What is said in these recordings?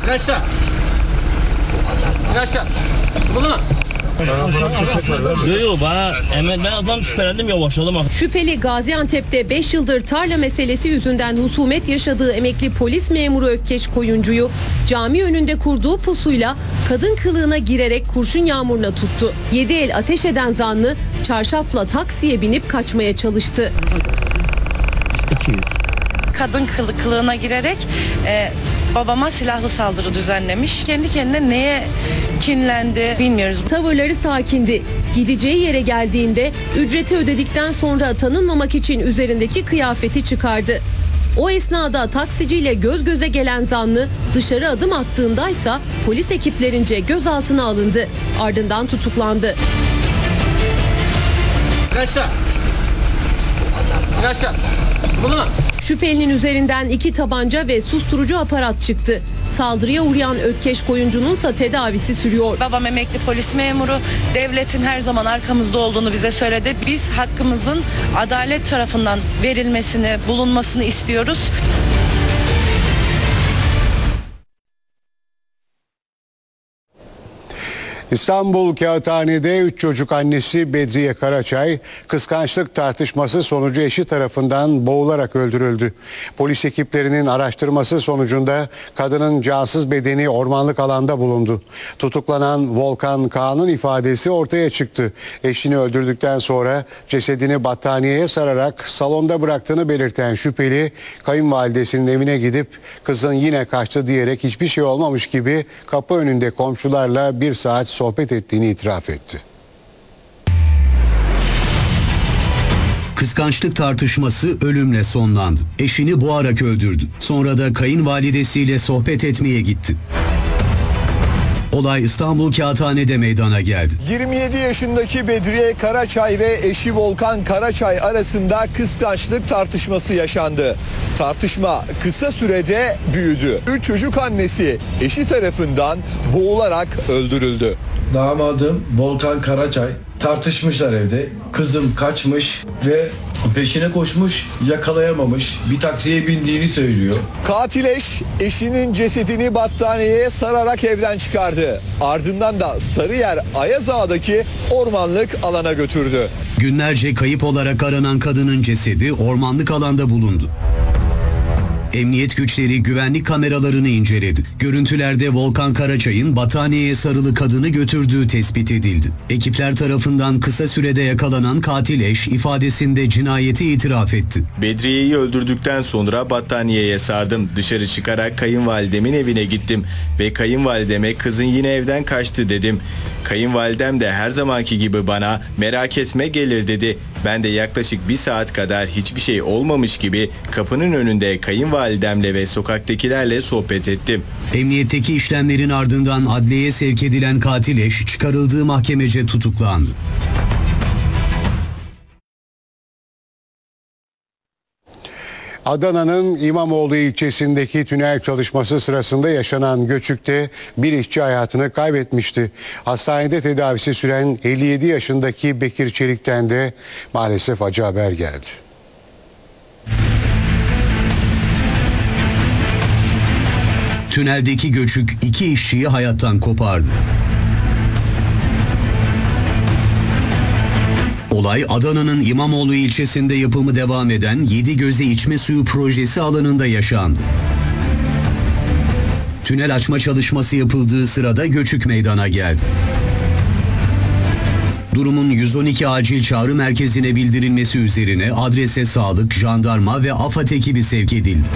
Aşağı. Aşağı. Bunu. Yok bana hemen ben adam şüphelendim, yavaşladım. Şüpheli Gaziantep'te 5 yıldır tarla meselesi yüzünden husumet yaşadığı emekli polis memuru Ökkeş Koyuncu'yu cami önünde kurduğu pusuyla kadın kılığına girerek kurşun yağmuruna tuttu. 7 el ateş eden zanlı çarşafla taksiye binip kaçmaya çalıştı. Kadın kılığına girerek babama silahlı saldırı düzenlemiş. Kendi kendine neye kinlendi bilmiyoruz. Tavırları sakindi. Gideceği yere geldiğinde ücreti ödedikten sonra tanınmamak için üzerindeki kıyafeti çıkardı. O esnada taksiciyle göz göze gelen zanlı dışarı adım attığındaysa polis ekiplerince gözaltına alındı. Ardından tutuklandı. Aşağı. Aşağı. Bunu. Şüphelinin üzerinden 2 tabanca ve susturucu aparat çıktı. Saldırıya uğrayan Ökkeş Koyuncu'nunsa tedavisi sürüyor. Babam emekli polis memuru, devletin her zaman arkamızda olduğunu bize söyledi. Biz hakkımızın adalet tarafından verilmesini, bulunmasını istiyoruz. İstanbul Kağıthane'de 3 çocuk annesi Bedriye Karaçay kıskançlık tartışması sonucu eşi tarafından boğularak öldürüldü. Polis ekiplerinin araştırması sonucunda kadının cansız bedeni ormanlık alanda bulundu. Tutuklanan Volkan K'nın ifadesi ortaya çıktı. Eşini öldürdükten sonra cesedini battaniyeye sararak salonda bıraktığını belirten şüpheli kayınvalidesinin evine gidip kızın yine kaçtı diyerek hiçbir şey olmamış gibi kapı önünde komşularla 1 saat sohbet ettiğini itiraf etti. Kıskançlık tartışması ölümle sonlandı. Eşini boğarak öldürdü. Sonra da kayınvalidesiyle sohbet etmeye gitti. Olay İstanbul Kağıthane'de meydana geldi. 27 yaşındaki Bedriye Karaçay ve eşi Volkan Karaçay arasında kıskançlık tartışması yaşandı. Tartışma kısa sürede büyüdü. 3 çocuk annesi eşi tarafından boğularak öldürüldü. Damadım Volkan Karaçay tartışmışlar evde. Kızım kaçmış ve peşine koşmuş, yakalayamamış. Bir taksiye bindiğini söylüyor. Katil eş eşinin cesedini battaniyeye sararak evden çıkardı. Ardından da Sarıyer Ayazağa'daki ormanlık alana götürdü. Günlerce kayıp olarak aranan kadının cesedi ormanlık alanda bulundu. Emniyet güçleri güvenlik kameralarını inceledi. Görüntülerde Volkan Karaçay'ın battaniyeye sarılı kadını götürdüğü tespit edildi. Ekipler tarafından kısa sürede yakalanan katil eş ifadesinde cinayeti itiraf etti. Bedriye'yi öldürdükten sonra battaniyeye sardım. Dışarı çıkarak kayınvalidemin evine gittim ve kayınvalideme kızın yine evden kaçtı dedim. Kayınvalidem de her zamanki gibi bana merak etme gelir dedi. Ben de yaklaşık 1 saat kadar hiçbir şey olmamış gibi kapının önünde kayınvalidemle ve sokaktakilerle sohbet ettim. Emniyetteki işlemlerin ardından adliyeye sevk edilen katil eş çıkarıldığı mahkemece tutuklandı. Adana'nın İmamoğlu ilçesindeki tünel çalışması sırasında yaşanan göçükte bir işçi hayatını kaybetmişti. Hastanede tedavisi süren 57 yaşındaki Bekir Çelik'ten de maalesef acı haber geldi. Tüneldeki göçük 2 işçiyi hayattan kopardı. Olay Adana'nın İmamoğlu ilçesinde yapımı devam eden Yedigöz'de içme suyu projesi alanında yaşandı. Tünel açma çalışması yapıldığı sırada göçük meydana geldi. Durumun 112 acil çağrı merkezine bildirilmesi üzerine adrese sağlık, jandarma ve AFAD ekibi sevk edildi.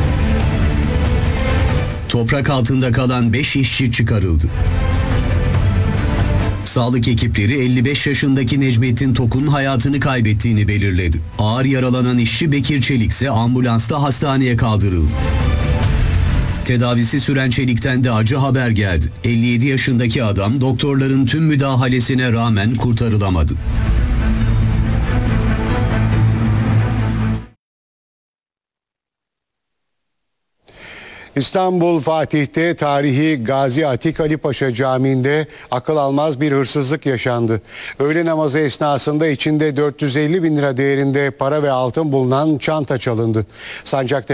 Toprak altında kalan 5 işçi çıkarıldı. Sağlık ekipleri 55 yaşındaki Necmettin Tok'un hayatını kaybettiğini belirledi. Ağır yaralanan işçi Bekir Çelik ise ambulansla hastaneye kaldırıldı. Tedavisi süren Çelik'ten de acı haber geldi. 57 yaşındaki adam doktorların tüm müdahalesine rağmen kurtarılamadı. İstanbul Fatih'te tarihi Gazi Atik Ali Paşa Camii'nde akıl almaz bir hırsızlık yaşandı. Öğle namazı esnasında içinde 450 bin lira değerinde para ve altın bulunan çanta çalındı. Sancaktepe